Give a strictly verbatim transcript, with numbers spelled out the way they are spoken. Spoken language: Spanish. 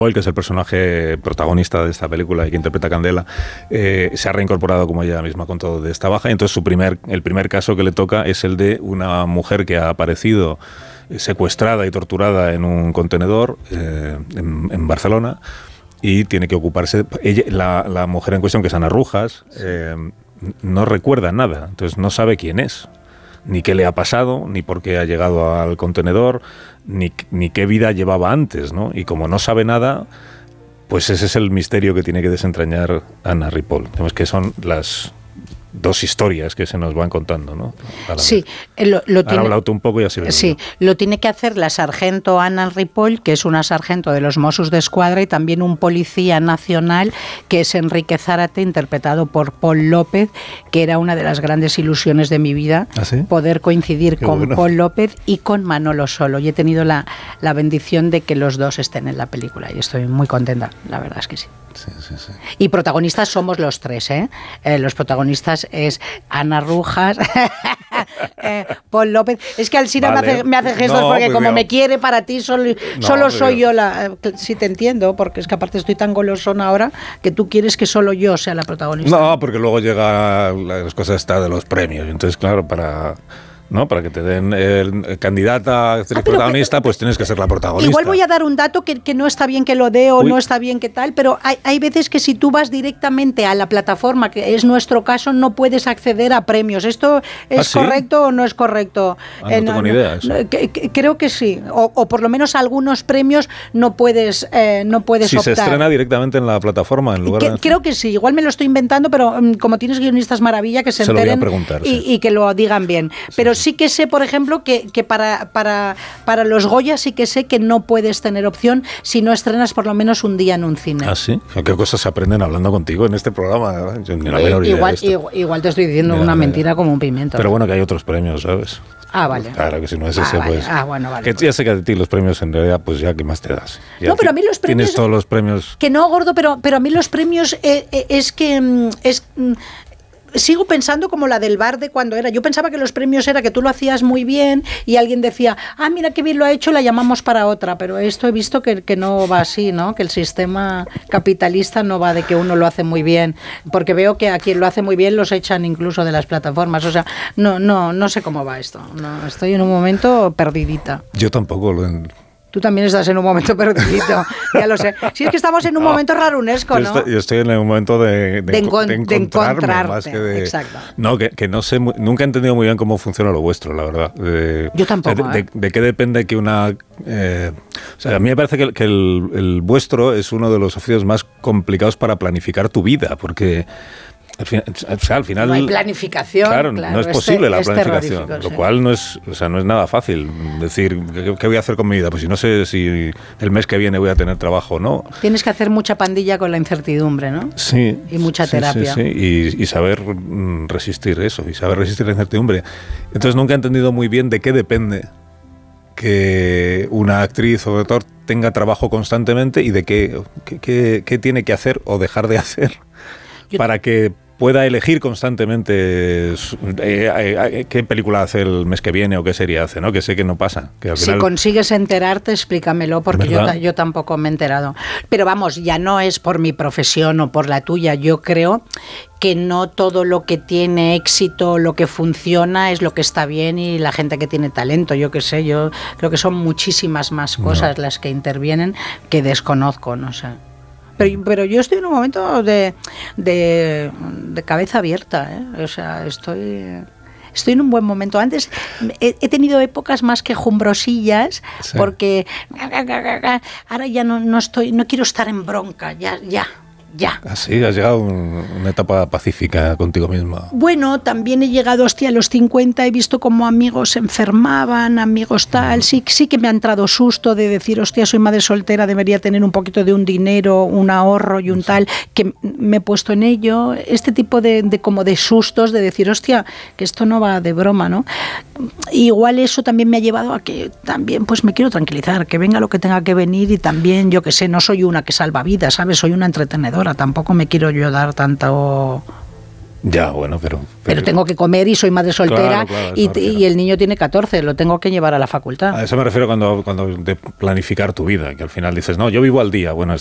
que es el personaje protagonista de esta película y que interpreta a Candela, eh, se ha reincorporado, como ella misma contó, de esta baja. Y entonces su primer, el primer caso que le toca es el de una mujer que ha aparecido secuestrada y torturada en un contenedor eh, en, en Barcelona, y tiene que ocuparse. Ella, la, la mujer en cuestión, que es Ana Rujas, eh, no recuerda nada, entonces no sabe quién es, ni qué le ha pasado, ni por qué ha llegado al contenedor, ni, ni qué vida llevaba antes, ¿no? Y como no sabe nada, pues ese es el misterio que tiene que desentrañar Anna Ripoll. Digamos que son las dos historias que se nos van contando, ¿no? Sí, lo, lo tiene, hablado tú un poco y así. Sí, lo tiene que hacer la sargento Anna Ripoll, que es una sargento de los Mossos d'Esquadra, y también un policía nacional, que es Enrique Zárate, interpretado por Paul López, que era una de las grandes ilusiones de mi vida, ¿Ah, sí? poder coincidir Qué con bueno. Paul López y con Manolo Solo. Y he tenido la, la bendición de que los dos estén en la película y estoy muy contenta, la verdad es que sí. Sí, sí, sí. Y protagonistas somos los tres, ¿eh? eh los protagonistas es Ana Rujas, eh, Paul López. Es que Alsina vale. me, hace, me hace gestos no, porque como bien. me quiere para ti, solo, no, solo soy yo la... Eh, sí te entiendo, porque es que aparte estoy tan golosona ahora que tú quieres que solo yo sea la protagonista. No, porque luego llega las cosas esta de los premios. Entonces, claro, para... ¿no? Para que te den el candidata actriz ah, protagonista, que, pues tienes que ser la protagonista. Igual voy a dar un dato que, que no está bien que lo dé o Uy. no está bien que tal, pero hay, hay veces que si tú vas directamente a la plataforma, que es nuestro caso, no puedes acceder a premios. ¿Esto es ¿Ah, sí? correcto o no es correcto? Ah, no eh, tengo no, ni idea. No, que, que, creo que sí. O, o por lo menos algunos premios no puedes, eh, no puedes si optar. Se estrena directamente en la plataforma en lugar que, de... Creo que sí. Igual me lo estoy inventando, pero um, como tienes guionistas maravilla, que se, se enteren lo voy a preguntar, y, sí. y que lo digan bien. Sí, pero sí. sí que sé, por ejemplo, que, que para, para, para los Goya sí que sé que no puedes tener opción si no estrenas por lo menos un día en un cine. ¿Ah, sí? ¿Qué cosas se aprenden hablando contigo en este programa? Yo ni la menor idea igual, de esto. igual, igual te estoy diciendo Mira, una mira. mentira como un pimiento. Pero bueno, que hay otros premios, ¿sabes? Ah, vale. Claro, que si no es ah, ese, vale. pues... Ah, bueno, vale. Que pues. Ya sé que a ti los premios, en realidad, pues ya, ¿qué más te das? Ya no, pero a mí los premios... Tienes todos los premios... Que no, gordo, pero, pero a mí los premios eh, eh, es que... es sigo pensando como la del bar de cuando era. Yo pensaba que los premios era que tú lo hacías muy bien y alguien decía, ah, mira qué bien lo ha hecho, la llamamos para otra. Pero esto he visto que, que no va así, ¿no? Que el sistema capitalista no va de que uno lo hace muy bien. Porque veo que a quien lo hace muy bien los echan incluso de las plataformas. O sea, no, no, no sé cómo va esto. No, estoy en un momento perdidita. Yo tampoco lo... Tú también estás en un momento perdidito, ya lo sé. Si es que estamos en un no, momento rarunesco, ¿no? Yo estoy, yo estoy en un momento de, de, de, encon, de encontrarme, más que de... Exacto. No, que, que no sé, nunca he entendido muy bien cómo funciona lo vuestro, la verdad. De, yo tampoco, o sea, de, ¿eh? de, de qué depende que una... Eh, o sea, a mí me parece que, que el, el vuestro es uno de los oficios más complicados para planificar tu vida, porque... Al final, o sea, al final no hay planificación, claro, claro, no es posible es la planificación, lo sí. cual no es, o sea, no es nada fácil decir ¿qué, qué voy a hacer con mi vida? Pues si no sé si el mes que viene voy a tener trabajo o no. Tienes que hacer mucha pandilla con la incertidumbre, ¿no? Sí. Y mucha sí, terapia. Sí, sí. Y, y saber mm, resistir eso, y saber resistir la incertidumbre. Entonces nunca he entendido muy bien de qué depende que una actriz o actor tenga trabajo constantemente y de qué, qué, qué, qué tiene que hacer o dejar de hacer Yo para que pueda elegir constantemente eh, eh, qué película hace el mes que viene o qué serie hace, ¿no? Que sé que no pasa. Que al final... Si consigues enterarte, explícamelo, porque yo, yo tampoco me he enterado. Pero vamos, ya no es por mi profesión o por la tuya. Yo creo que no todo lo que tiene éxito, lo que funciona, es lo que está bien y la gente que tiene talento. Yo qué sé, yo creo que son muchísimas más cosas no. las que intervienen que desconozco, no sé. Pero, pero yo estoy en un momento de, de, de cabeza abierta, ¿eh? O sea, estoy, estoy en un buen momento. Antes he, he tenido épocas más quejumbrosillas, sí. porque ahora ya no, no estoy, no quiero estar en bronca, ya, ya. Ya. Así, has llegado a un, una etapa pacífica contigo misma. Bueno, también he llegado hostia, a los cincuenta, he visto cómo amigos se enfermaban, amigos tal, sí, sí que me ha entrado susto de decir, hostia, soy madre soltera, debería tener un poquito de un dinero, un ahorro y un sí. tal, que me he puesto en ello, este tipo de, de como de sustos de decir, hostia, que esto no va de broma, ¿no? Igual eso también me ha llevado a que también pues me quiero tranquilizar, que venga lo que tenga que venir y también, yo que sé, no soy una que salva vidas, ¿sabes? Soy una entretenedora. Tampoco me quiero yo dar tanto Ya, bueno, pero, pero... Pero tengo que comer y soy madre soltera, claro, claro, y, y el niño tiene catorce, lo tengo que llevar a la facultad. A eso me refiero cuando, cuando de planificar tu vida, que al final dices, no, yo vivo al día. Bueno,